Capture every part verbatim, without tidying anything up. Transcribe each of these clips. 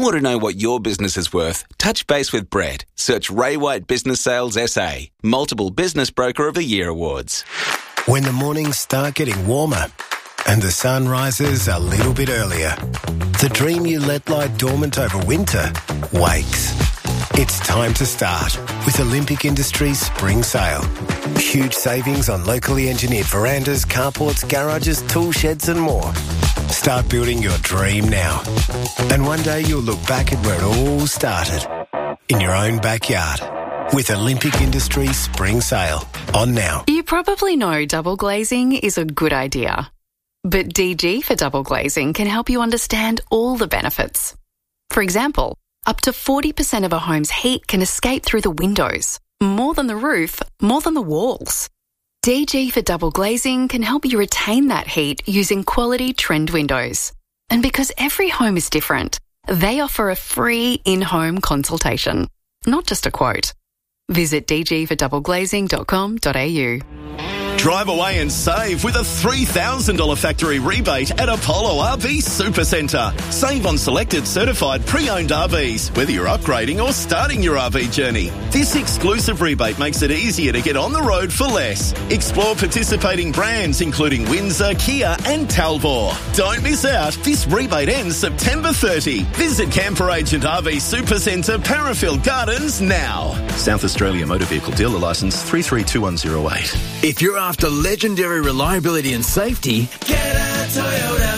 Want to know what your business is worth? Touch base with Brett. Search Ray White Business Sales S A. Multiple Business Broker of the Year awards. When the mornings start getting warmer and the sun rises a little bit earlier, the dream you let lie dormant over winter wakes. It's time to start with Olympic Industries Spring Sale. Huge savings on locally engineered verandas, carports, garages, tool sheds and more. Start building your dream now. And one day you'll look back at where it all started. In your own backyard. With Olympic Industries Spring Sale. On now. You probably know double glazing is a good idea. But D G for double glazing can help you understand all the benefits. For example, up to forty percent of a home's heat can escape through the windows. More than the roof, more than the walls. D G for double glazing can help you retain that heat using quality trend windows. And because every home is different, they offer a free in-home consultation, not just a quote. Visit d g for double glazing dot com dot a u. Drive away and save with a three thousand dollars factory rebate at Apollo R V Supercentre. Save on selected certified pre-owned R Vs, whether you're upgrading or starting your R V journey. This exclusive rebate makes it easier to get on the road for less. Explore participating brands including Windsor, Kia and Talbot. Don't miss out. This rebate ends September thirtieth. Visit Camper Agent R V Supercentre, Parafield Gardens now. South Australia Motor Vehicle Dealer Licence three three two one zero eight. If you're after legendary reliability and safety, get a Toyota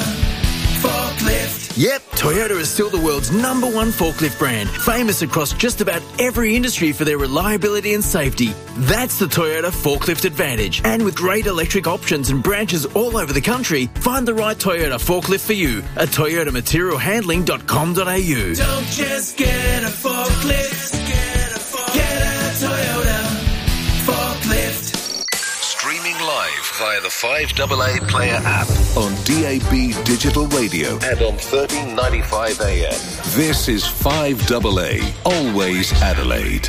forklift. Yep, Toyota is still the world's number one forklift brand, famous across just about every industry for their reliability and safety. That's the Toyota Forklift Advantage. And with great electric options and branches all over the country, find the right Toyota forklift for you at toyota material handling dot com dot a u. Don't just get a forklift, get a, forklift. Get a Toyota forklift. Streaming live via the five A A Player app on D A B Digital Radio and on thirteen ninety-five A M. This is five A A, always Adelaide.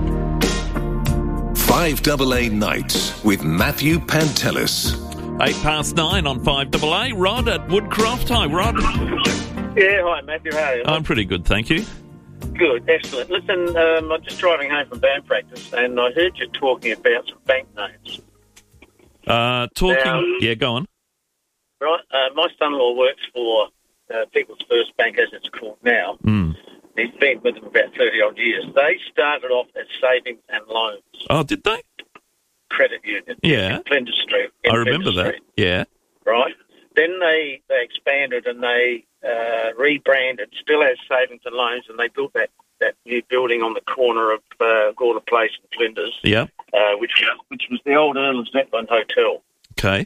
five A A Nights with Matthew Pantelis. Eight past nine on five A A. Rod at Woodcroft. Hi, Rod. Yeah, hi, Matthew. How are you? I'm pretty good, thank you. Good, excellent. Listen, um, I'm just driving home from band practice, and I heard you talking about some bank names. Uh, talking... Now, yeah, go on. Right, uh, my son-in-law works for uh, People's First Bank, as it's called now. Mm. He's been with them about thirty-odd years. They started off as savings and loans. Oh, did they? Credit union. Yeah. In Flinders Street. I remember Flinders that, Street. yeah. Right. Then they, they expanded and they uh, rebranded, still as savings and loans, and they built that, that new building on the corner of uh, Gawler Place in Flinders. Yeah. Uh, which which was the old Earl of Zetland Hotel. Okay.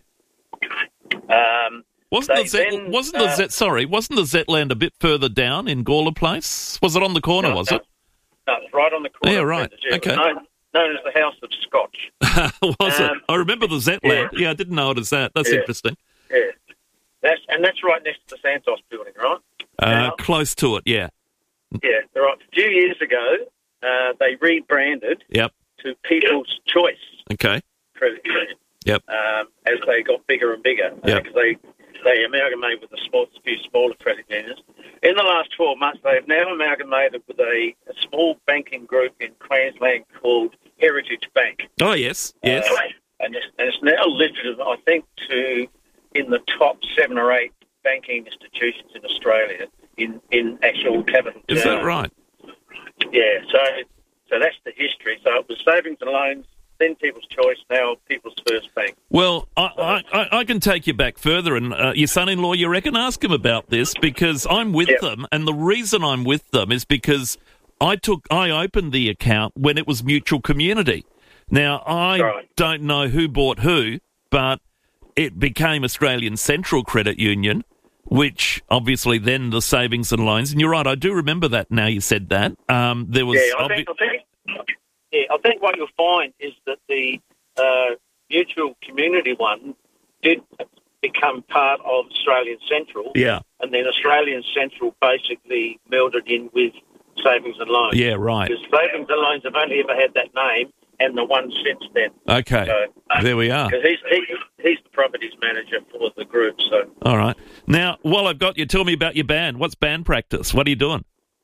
Um, wasn't the Zet, then, wasn't the uh, Zet, sorry, wasn't the Zetland a bit further down in Gawler Place? Was it on the corner, no, was no, it? No, it was right on the corner. Yeah, of right. Flinders, yeah. Okay. It was known, known as the House of Scotch. was um, it? I remember the Zetland. Yeah. yeah, I didn't know it as that. That's yeah. interesting. Yeah. That's and that's right next to the Santos building, right? Uh, now, close to it, yeah. Yeah, right. A few years ago, uh, they rebranded Yep. to People's Choice Okay. Credit Union. Yep. Um, as they got bigger and bigger, Yep. because they they amalgamated with the small, few smaller credit unions. In the last twelve months, they've now amalgamated with a, a small banking group in Queensland called Heritage Bank. Oh, yes, yes. Uh, and, it's, and it's now listed, I think, to in the top seven or eight banking institutions in Australia in, in actual capital Is terms. that right? Yeah, so so that's the history. So it was savings and loans, then People's Choice, now People's First Bank. Well, I, I, I can take you back further, and uh, your son-in-law, you reckon, ask him about this, because I'm with Yep. them, and the reason I'm with them is because I took I opened the account when it was Mutual Community. Now, I Right. don't know who bought who, but it became Australian Central Credit Union, which obviously then the savings and loans. And you're right, I do remember that now you said that. Um, there was Yeah, I obvi- think, I think, yeah, I think what you'll find is that the uh, Mutual Community one did become part of Australian Central. Yeah. And then Australian Central basically melded in with savings and loans. Yeah, right. Because savings and loans have only ever had that name and the one since then. Okay, So, there we are. Because he's, he, he's the properties manager for the group. So All right. Now, while I've got you, tell me about your band. What's band practice? What are you doing?